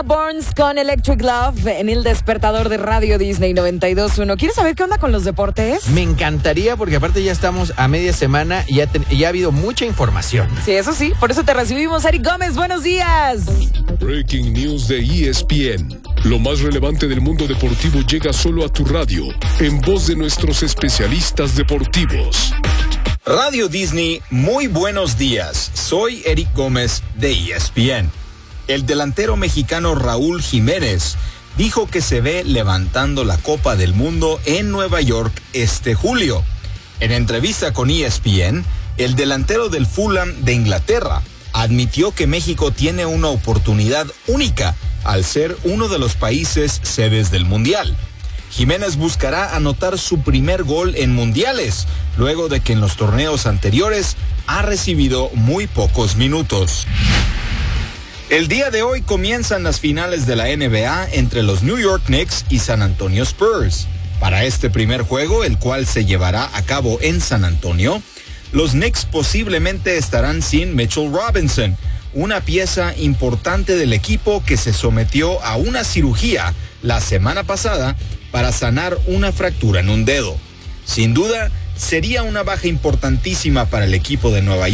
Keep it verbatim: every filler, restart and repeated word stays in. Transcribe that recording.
Burns con Electric Love en el despertador de Radio Disney noventa y dos punto uno. ¿Quieres saber qué onda con los deportes? Me encantaría porque aparte ya estamos a media semana y ya, ten, ya ha habido mucha información. Sí, eso sí, por eso te recibimos, Eric Gómez. Buenos días. Breaking News de E S P N. Lo más relevante del mundo deportivo llega solo a tu radio, en voz de nuestros especialistas deportivos. Radio Disney, muy buenos días. Soy Eric Gómez de E S P N. El delantero mexicano Raúl Jiménez dijo que se ve levantando la Copa del Mundo en Nueva York este julio. En entrevista con E S P N, el delantero del Fulham de Inglaterra admitió que México tiene una oportunidad única al ser uno de los países sedes del Mundial. Jiménez buscará anotar su primer gol en mundiales, luego de que en los torneos anteriores ha recibido muy pocos minutos. El día de hoy comienzan las finales de la N B A entre los New York Knicks y San Antonio Spurs. Para este primer juego, el cual se llevará a cabo en San Antonio, los Knicks posiblemente estarán sin Mitchell Robinson, una pieza importante del equipo que se sometió a una cirugía la semana pasada para sanar una fractura en un dedo. Sin duda, sería una baja importantísima para el equipo de Nueva York.